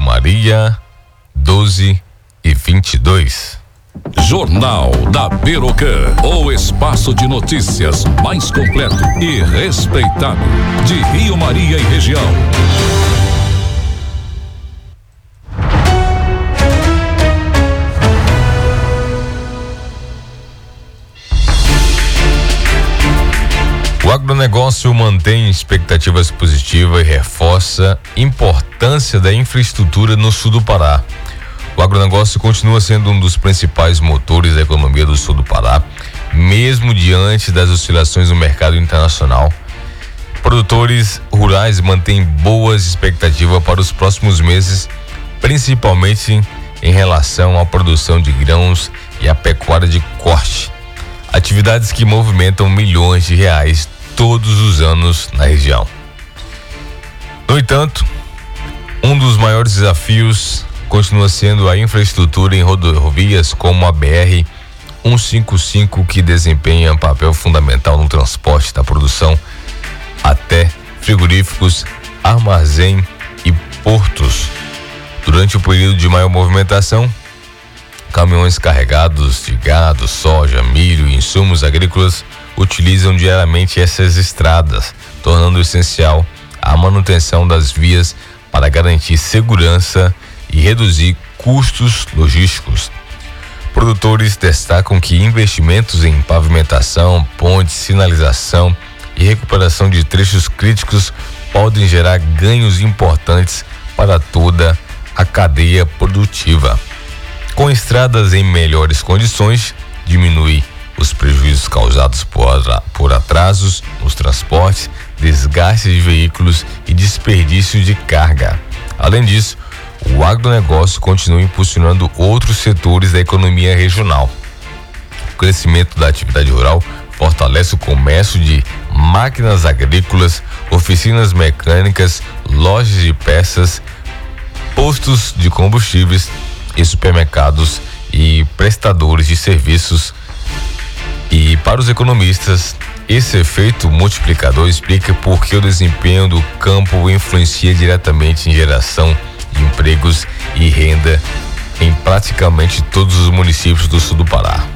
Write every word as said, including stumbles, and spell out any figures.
Maria, doze e vinte e dois. Jornal da Birocan, o espaço de notícias mais completo e respeitado de Rio Maria e região. O agronegócio mantém expectativas positivas e reforça a importância da infraestrutura no sul do Pará. O agronegócio continua sendo um dos principais motores da economia do sul do Pará, mesmo diante das oscilações no mercado internacional. Produtores rurais mantêm boas expectativas para os próximos meses, principalmente em relação à produção de grãos e à pecuária de corte, atividades que movimentam milhões de reais todos os anos na região. No entanto, um dos maiores desafios continua sendo a infraestrutura em rodovias como a B R cento e cinquenta e cinco, que desempenha um papel fundamental no transporte da produção até frigoríficos, armazém e portos. Durante o período de maior movimentação, caminhões carregados de gado, soja, milho e insumos agrícolas utilizam diariamente essas estradas, tornando essencial a manutenção das vias para garantir segurança e reduzir custos logísticos. Produtores destacam que investimentos em pavimentação, pontes, sinalização e recuperação de trechos críticos podem gerar ganhos importantes para toda a cadeia produtiva. Com estradas em melhores condições, diminui os prejuízos causados por, por atrasos nos transportes, desgaste de veículos e desperdício de carga. Além disso, o agronegócio continua impulsionando outros setores da economia regional. O crescimento da atividade rural fortalece o comércio de máquinas agrícolas, oficinas mecânicas, lojas de peças, postos de combustíveis e supermercados e prestadores de serviços. E para os economistas, esse efeito multiplicador explica por que o desempenho do campo influencia diretamente em geração de empregos e renda em praticamente todos os municípios do sul do Pará.